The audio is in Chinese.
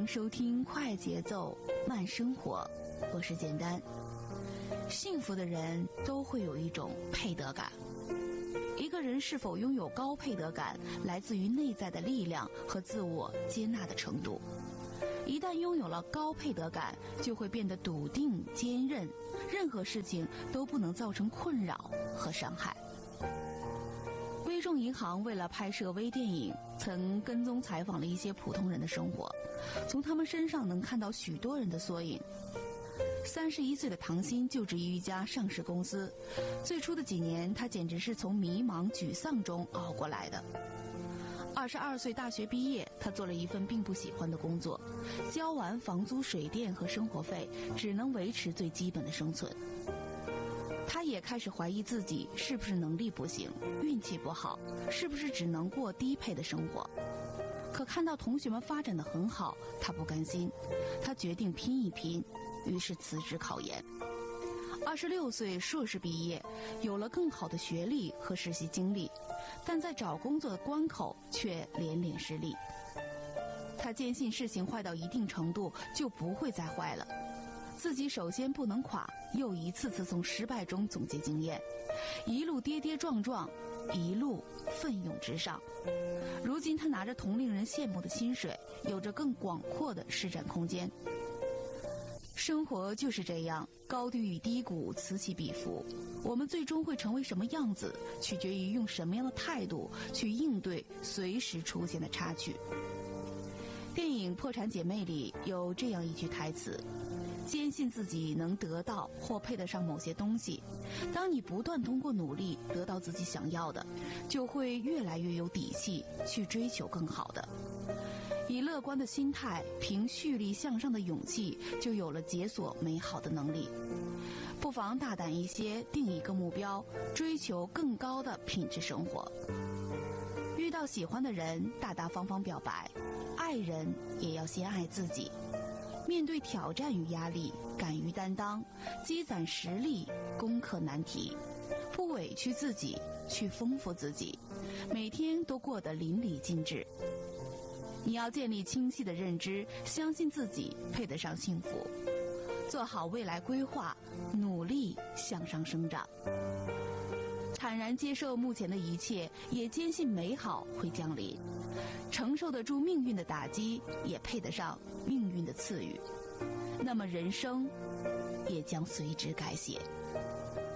收听快节奏慢生活，我是简单。幸福的人都会有一种配得感。一个人是否拥有高配得感，来自于内在的力量和自我接纳的程度。一旦拥有了高配得感，就会变得笃定坚韧，任何事情都不能造成困扰和伤害。微众银行为了拍摄微电影，曾跟踪采访了一些普通人的生活，从他们身上能看到许多人的缩影。31岁的唐鑫就职于一家上市公司，最初的几年，他简直是从迷茫沮丧中熬过来的。22岁大学毕业，他做了一份并不喜欢的工作，交完房租水电和生活费，只能维持最基本的生存。他也开始怀疑自己是不是能力不行，运气不好，是不是只能过低配的生活。可看到同学们发展得很好，他不甘心，他决定拼一拼，于是辞职考研。26岁硕士毕业，有了更好的学历和实习经历，但在找工作的关口却连连失利。他坚信事情坏到一定程度就不会再坏了，自己首先不能垮，又一次次从失败中总结经验，一路跌跌撞撞，一路奋勇直上。如今他拿着同龄人羡慕的薪水，有着更广阔的施展空间。生活就是这样，高低与低谷此起彼伏。我们最终会成为什么样子，取决于用什么样的态度去应对随时出现的插曲。电影《破产姐妹》里有这样一句台词：坚信自己能得到或配得上某些东西，当你不断通过努力得到自己想要的，就会越来越有底气去追求更好的。以乐观的心态，凭蓄力向上的勇气，就有了解锁美好的能力。不妨大胆一些，定一个目标，追求更高的品质生活。遇到喜欢的人，大大方方表白，爱人也要先爱自己。面对挑战与压力，敢于担当，积攒实力，攻克难题，不委屈自己，去丰富自己，每天都过得淋漓尽致。你要建立清晰的认知，相信自己配得上幸福，做好未来规划，努力向上生长，坦然接受目前的一切，也坚信美好会降临，承受得住命运的打击，也配得上命运的赐予，那么人生也将随之改写。